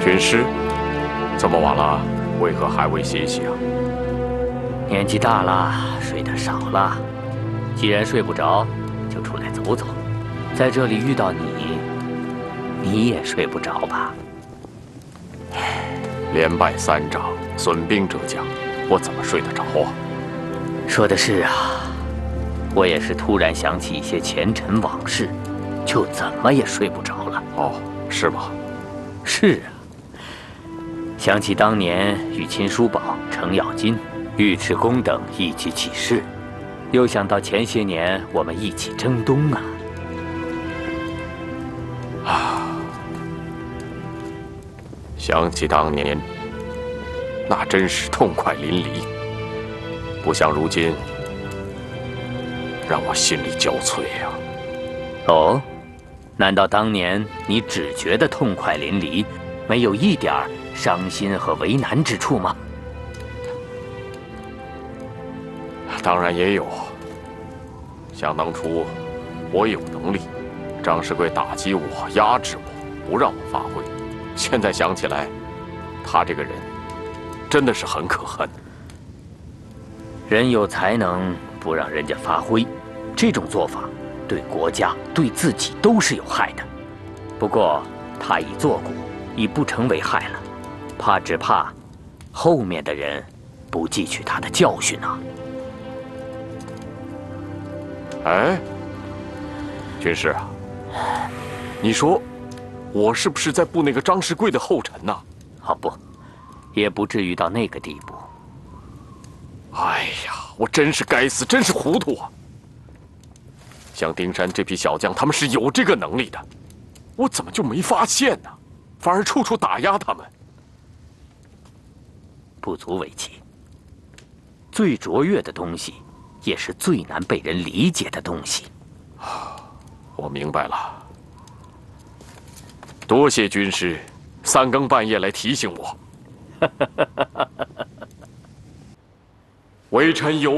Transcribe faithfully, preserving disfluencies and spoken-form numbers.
军师，这么晚了，为何还未歇息啊？ 年纪大了，睡得少了。既然睡不着，就出来走走。在这里遇到你，你也睡不着吧？ 连败三仗，损兵折将，我怎么睡得着啊？ 说的是啊，我也是突然想起一些前尘往事，就怎么也睡不着了。 哦，是吗？ 是啊。想起当年与秦叔宝、程咬金、尉迟恭等一起起事，又想到前些年我们一起征东啊。 啊，想起当年，那真是痛快淋漓。不像如今，让我心力交瘁呀。 哦，难道当年你只觉得痛快淋漓，没有一点伤心和为难之处吗？ 当然也有。想当初，我有能力，张世贵打击我、压制我，不让我发挥。现在想起来，他这个人真的是很可恨。 人有才能不让人家发挥，这种做法对国家、对自己都是有害的。不过他已作古，已不成为害了，怕只怕后面的人不汲取他的教训啊！ 哎，军师啊，你说我是不是在步那个张世贵的后尘呢？ 哦不，也不至于到那个地步。 哎呀，我真是该死，真是糊涂啊！像丁山这批小将，他们是有这个能力的，我怎么就没发现呢？反而处处打压他们。 不足为奇。最卓越的东西，也是最难被人理解的东西。 我明白了，多谢军师三更半夜来提醒我。微臣有